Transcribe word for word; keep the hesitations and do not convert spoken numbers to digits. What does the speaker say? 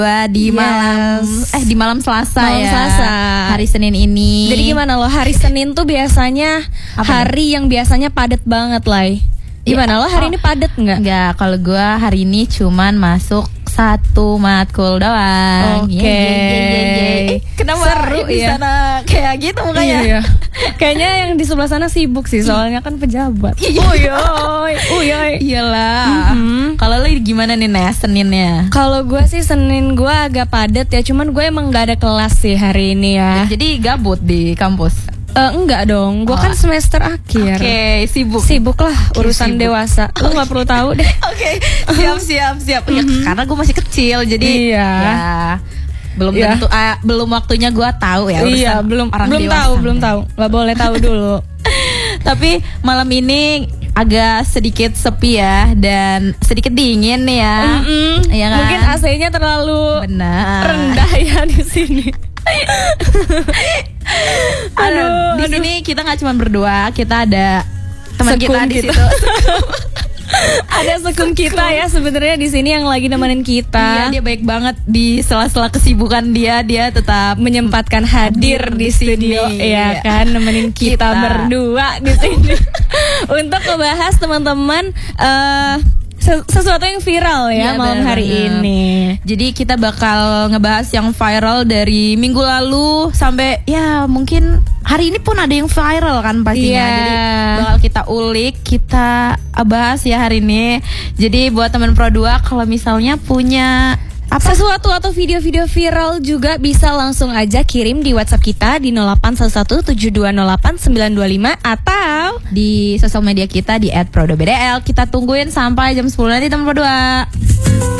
di Yes. malam eh di malam Selasa Malam ya. Selasa. Hari Senin ini. Jadi gimana loh, hari Senin tuh biasanya Apa hari yang biasanya padat banget lah. Gimana Ya, lo hari oh. ini padat nggak? Enggak, kalau gue hari ini cuman masuk satu matkul doang. Oke. Yeay, yeay, yeay, yeay. Eh, kenapa Seru di ya. sana kayak gitu mukanya? Iya. Kayaknya yang di sebelah sana sibuk sih, soalnya kan pejabat. Uyoy, uyoy. Iyalah. Mhm. Kalau lo gimana nih Nes Seninnya? Kalau gue sih Senin gue agak padat ya, cuman gue emang nggak ada kelas sih hari ini ya. Jadi gabut di kampus. Eh, enggak dong, gue Oh. kan semester akhir. Oke, sibuk. Sibuk lah urusan sibuk. dewasa. Lo nggak perlu tahu deh. Oke, siap siap siap. Ya, karena gue masih kecil, jadi Iya. ya belum Iya. tentu ah, belum waktunya gue tahu ya urusan Iya, belum orang belum dewasa. tahu, belum tahu. Nggak boleh tahu dulu. Tapi malam ini agak sedikit sepi ya dan sedikit dingin nih ya. Mm-mm. Iya kan? Mungkin A C-nya terlalu Benar. rendah ya di sini. Aduh, di aduh. sini kita nggak cuma berdua, kita ada teman Sekum kita di kita. situ. Ada sekum kita ya sebenarnya di sini yang lagi nemenin Iya, kita. dia baik banget di sela-sela kesibukan dia, dia tetap Menyempatkan hadir Hadir di di studio sini. ya kan, nemenin kita, Kita. berdua di sini untuk ngebahas teman-teman eh, ses- sesuatu yang viral ya Iya, malam benar hari banget. ini. Jadi kita bakal ngebahas yang viral dari minggu lalu sampai ya mungkin hari ini pun ada yang viral kan pastinya. Iya. Jadi bakal kita ulik, kita bahas ya hari ini. Jadi buat teman Pro dua kalau misalnya punya Apa? Sesuatu atau video-video viral juga bisa langsung aja kirim di WhatsApp kita di nol delapan satu satu tujuh dua nol delapan sembilan dua lima atau di sosial media kita di et pro dua b d l. Kita tungguin sampai jam sepuluh nanti teman Pro dua.